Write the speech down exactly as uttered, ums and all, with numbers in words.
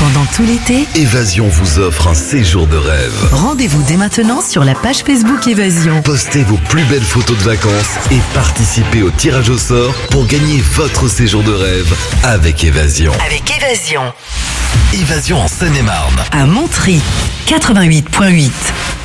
Pendant tout l'été, Évasion vous offre un séjour de rêve. rendez-vous dès maintenant sur la page Facebook Évasion. Postez vos plus belles photos de vacances et participez au tirage au sort pour gagner votre séjour de rêve avec Évasion. Avec Évasion. Évasion en Seine-et-Marne. À Montry, quatre-vingt-huit virgule huit.